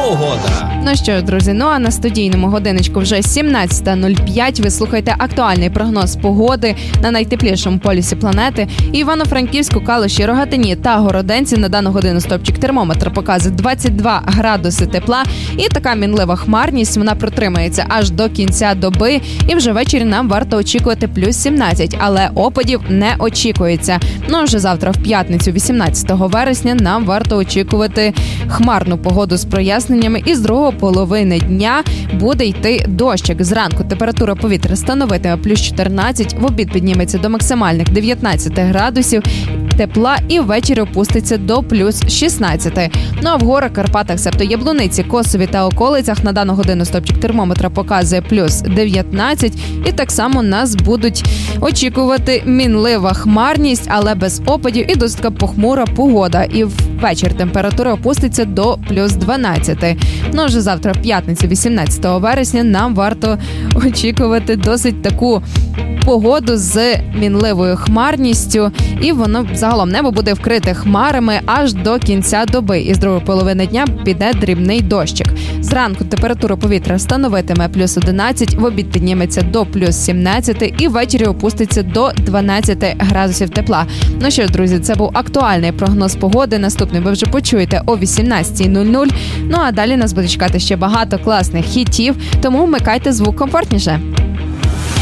погода. Ну що ж, друзі, а на студійному годиночку вже 17:05. Ви слухаєте актуальний прогноз погоди на найтеплішому полюсі планети. І Івано-Франківську, Калуші, Рогатині та Городенці на дану годину стопчик термометра показує 22 градуси тепла. І така мінлива хмарність, вона протримається аж до кінця доби. І вже ввечері нам варто очікувати плюс 17, але опадів не очікується. Ну а вже завтра, в п'ятницю, 18 вересня, нам варто очікувати хмарну погоду з проясненнями, і з другої половини дня буде йти дощик. Зранку температура повітря становитиме плюс 14, в обід підніметься до максимальних 19 градусів тепла і ввечері опуститься до плюс 16. Ну а в горах, Карпатах, себто Яблуниці, Косові та околицях на дану годину стопчик термометра показує плюс 19. І так само нас будуть очікувати мінлива хмарність, але без опадів, і досить похмура погода. І ввечері температура опуститься до плюс 12. Ну а вже завтра, п'ятниця, 18 вересня, нам варто очікувати досить таку погоду з мінливою хмарністю, і воно загалом небо буде вкрите хмарами аж до кінця доби. І з другої половини дня піде дрібний дощик. Зранку температура повітря становитиме плюс 11, в обід підніметься до плюс 17 і ввечері опуститься до 12 градусів тепла. Ну що ж, друзі, це був актуальний прогноз погоди. Наступний ви вже почуєте о 18:00. Ну а далі нас буде чекати ще багато класних хітів, тому вмикайте звук комфортніше.